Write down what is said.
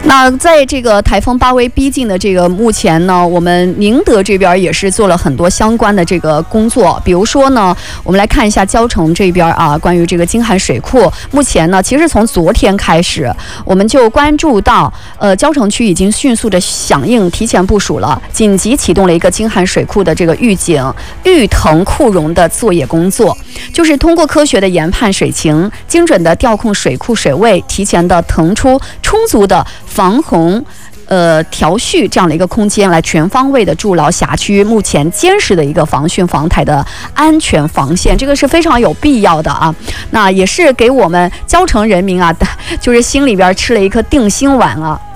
那在这个台风巴威逼近的这个目前呢，我们宁德这边也是做了很多相关的这个工作。比如说呢，我们来看一下蕉城这边啊，关于这个京汉水库，目前呢，其实从昨天开始，我们就关注到，蕉城区已经迅速的响应，提前部署了，紧急启动了一个京汉水库的这个预警、预腾库容的作业工作，就是通过科学的研判水情，精准的调控水库水位，提前的腾出充足的防洪调蓄这样的一个空间，来全方位的筑牢辖区目前坚实的一个防汛防台的安全防线，这个是非常有必要的啊。那也是给我们蕉城人民啊，就是心里边吃了一颗定心丸啊。